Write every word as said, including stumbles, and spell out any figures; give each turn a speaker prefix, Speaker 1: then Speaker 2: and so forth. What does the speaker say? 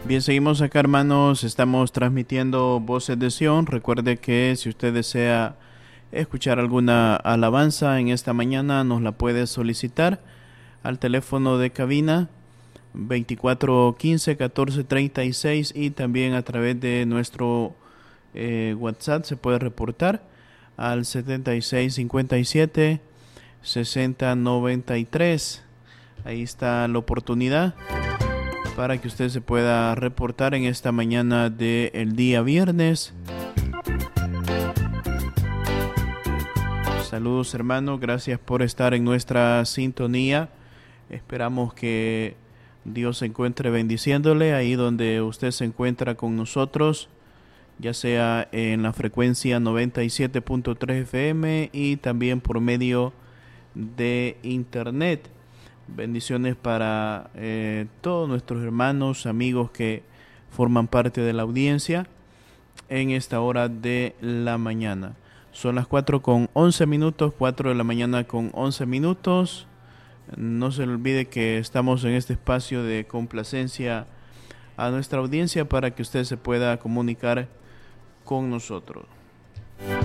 Speaker 1: Bien, seguimos acá, hermanos. Estamos transmitiendo Voces de Sion. Recuerde que si usted desea escuchar alguna alabanza en esta mañana, nos la puede solicitar al teléfono de cabina veinticuatro quince catorce treinta y seis, y también a través de nuestro eh, WhatsApp se puede reportar al setenta y seis cincuenta y siete sesenta noventa y tres. Ahí está la oportunidad para que usted se pueda reportar en esta mañana del día viernes. Saludos, hermanos, gracias por estar en nuestra sintonía. Esperamos que Dios se encuentre bendiciéndole ahí donde usted se encuentra con nosotros, ya sea en la frecuencia noventa y siete punto tres F M y también por medio de internet. Bendiciones para eh, todos nuestros hermanos, amigos que forman parte de la audiencia en esta hora de la mañana. Son las cuatro con once minutos, cuatro de la mañana con once minutos. No se le olvide que estamos en este espacio de complacencia a nuestra audiencia para que usted se pueda comunicar con nosotros.